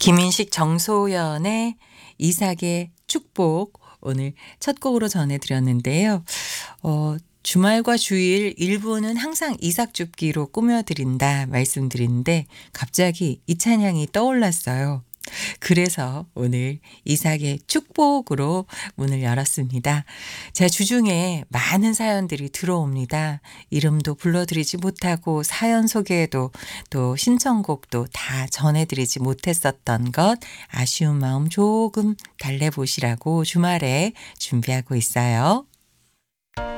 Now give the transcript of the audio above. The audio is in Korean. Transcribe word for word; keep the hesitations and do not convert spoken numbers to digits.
김인식 정소연의 이삭의 축복 오늘 첫 곡으로 전해드렸는데요. 어, 주말과 주일 일부는 항상 이삭 줍기로 꾸며드린다 말씀드리는데 갑자기 이 찬양이 떠올랐어요. 그래서 오늘 이삭의 축복으로 문을 열었습니다. 제 주중에 많은 사연들이 들어옵니다. 이름도 불러드리지 못하고 사연 소개도 또 신청곡도 다 전해드리지 못했었던 것 아쉬운 마음 조금 달래보시라고 주말에 준비하고 있어요.